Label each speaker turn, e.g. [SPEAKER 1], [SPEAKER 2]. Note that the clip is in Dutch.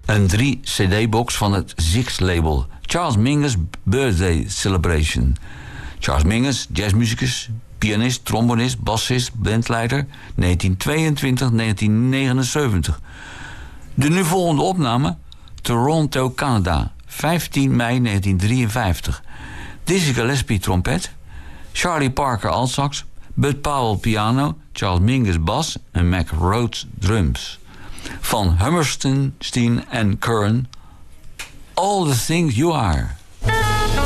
[SPEAKER 1] Een 3-cd-box van het Zix-label. Charles Mingus Birthday Celebration. Charles Mingus, jazzmuzikus, pianist, trombonist, bassist, bandleider, 1922-1979. De nu volgende opname, Toronto, Canada, 15 mei 1953. Dizzy Gillespie trompet, Charlie Parker altsax, Bud Powell piano, Charles Mingus bas en Mac Rhodes drums. Van Hammerstein en Curran, All the Things You Are.